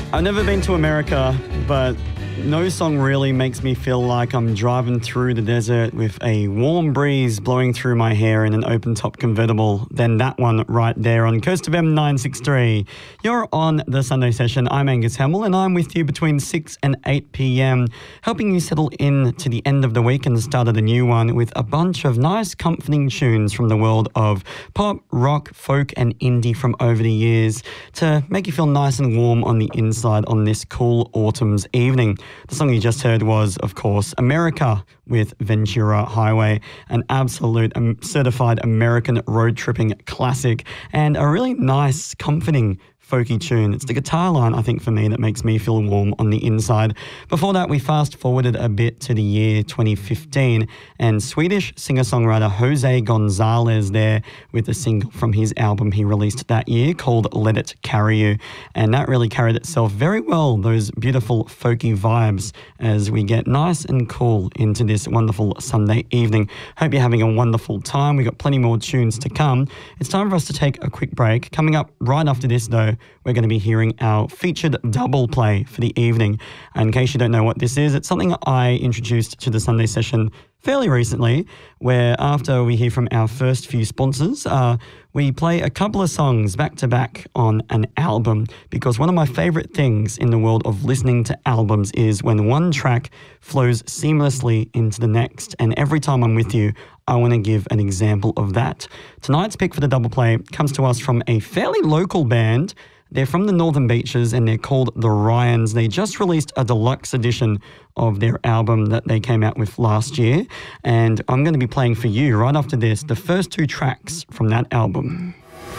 I've never been to America, but no song really makes me feel like I'm driving through the desert with a warm breeze blowing through my hair in an open-top convertible than that one right there on Coast FM 963. You're on The Sunday Session. I'm Angus Hamill, and I'm with you between 6 and 8 p.m, helping you settle in to the end of the week and the start of the new one with a bunch of nice, comforting tunes from the world of pop, rock, folk, and indie from over the years to make you feel nice and warm on the inside on this cool autumn's evening. The song you just heard was, of course, America with Ventura Highway, an absolute certified American road tripping classic and a really nice, comforting folky tune. It's the guitar line, I think, for me that makes me feel warm on the inside. Before that, we fast forwarded a bit to the year 2015 and Swedish singer-songwriter Jose Gonzalez there with a single from his album he released that year called Let It Carry You. And that really carried itself very well, those beautiful folky vibes as we get nice and cool into this wonderful Sunday evening. Hope you're having a wonderful time. We've got plenty more tunes to come. It's time for us to take a quick break. Coming up right after this, though, we're going to be hearing our featured double play for the evening. And in case you don't know what this is, it's something I introduced to the Sunday Session fairly recently, where after we hear from our first few sponsors, we play a couple of songs back to back on an album, because one of my favourite things in the world of listening to albums is when one track flows seamlessly into the next. And every time I'm with you, I want to give an example of that. Tonight's pick for the double play comes to us from a fairly local band. They're from the Northern Beaches and they're called The Ryans. They just released a deluxe edition of their album that they came out with last year. And I'm going to be playing for you right after this the first two tracks from that album.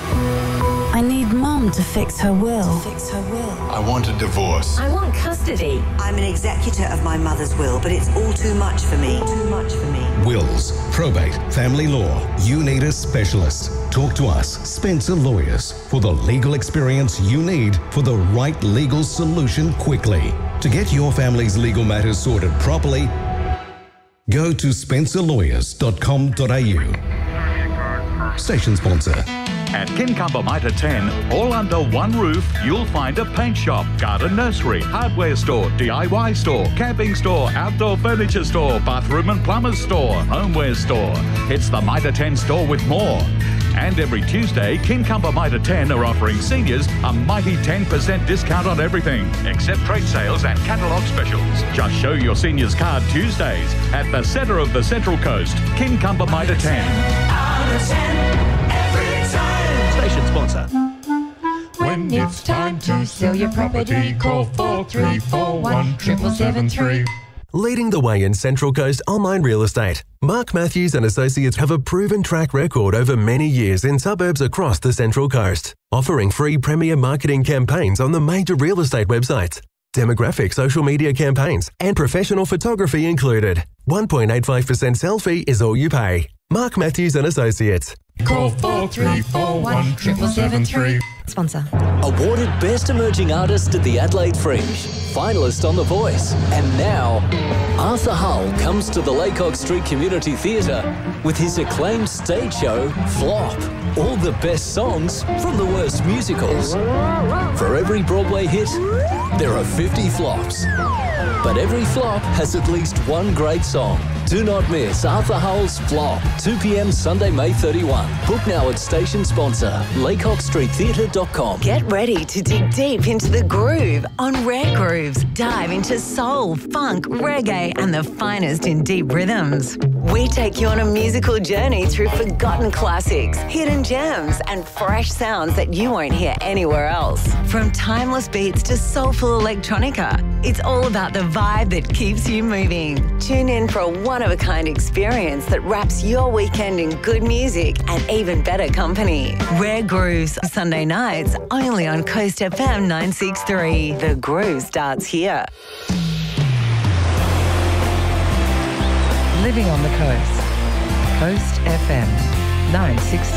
I need Mum to fix her will. I want a divorce. I want custody. I'm an executor of my mother's will, but it's all too much for me. Wills, probate, family law. You need a specialist. Talk to us, Spencer Lawyers, for the legal experience you need for the right legal solution quickly. To get your family's legal matters sorted properly, go to spencerlawyers.com.au. Station sponsor. At Kincumber Mitre 10, all under one roof, you'll find a paint shop, garden nursery, hardware store, DIY store, camping store, outdoor furniture store, bathroom and plumber's store, homeware store. It's the Mitre 10 store with more. And every Tuesday, Kincumber Mitre 10 are offering seniors a mighty 10% discount on everything, except trade sales and catalogue specials. Just show your seniors card Tuesdays at the centre of the Central Coast, Kincumber Mitre 10. Out of 10. Station sponsor. When it's time to sell your property, call 4341 7773. Leading the way in Central Coast online real estate, Mark Matthews and Associates have a proven track record over many years in suburbs across the Central Coast, offering free premier marketing campaigns on the major real estate websites, demographic social media campaigns, and professional photography included. 1.85% sell fee is all you pay. Mark Matthews and Associates. Call 4341 7773. Sponsor. Awarded Best Emerging Artist at the Adelaide Fringe, finalist on The Voice, and now Arthur Hull comes to the Laycock Street Community Theatre with his acclaimed stage show, Flop. All the best songs from the worst musicals. For every Broadway hit, there are 50 flops. But every flop has at least one great song. Do not miss Arthur Hull's Flop, 2 p.m. Sunday, May 31. Book now at station sponsor, laycockstreettheatre.com. Get ready to dig deep into the groove on Rare Grooves. Dive into soul, funk, reggae, and the finest in deep rhythms. We take you on a musical journey through forgotten classics, hidden gems, and fresh sounds that you won't hear anywhere else. From timeless beats to soulful electronica, it's all about the vibe that keeps you moving. Tune in for a one-of-a-kind experience that wraps your weekend in good music and even better company. Rare Grooves, Sunday nights, only on Coast FM 963. The groove starts here. Living on the coast. Coast FM 963.